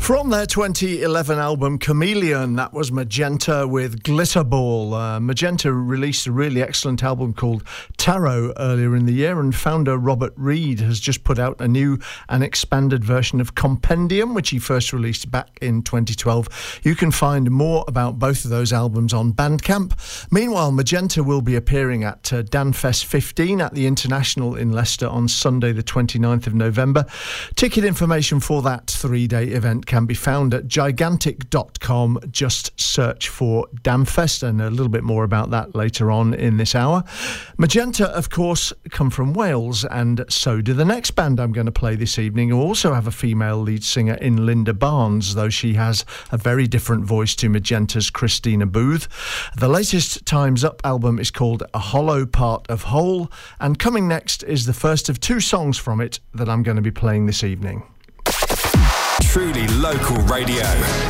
From their 2011 album Chameleon, that was Magenta with Glitterball. Magenta released a really excellent album called Tarot earlier in the year, and founder Robert Reed has just put out a new and expanded version of Compendium, which he first released back in 2012. You can find more about both of those albums on Bandcamp. Meanwhile, Magenta will be appearing at Danfest 15 at the International in Leicester on Sunday the 29th of November. Ticket information for that three-day event can be found at gigantic.com. Just search for Damfest, and a little bit more about that later on in this hour. Magenta, of course, come from Wales, and so do the next band I'm going to play this evening, who also have a female lead singer in Linda Barnes, though she has a very different voice to Magenta's Christina Booth. The latest Time's Up album is called A Hollow Part of Whole, and coming next is the first of two songs from it that I'm going to be playing this evening. Truly local radio.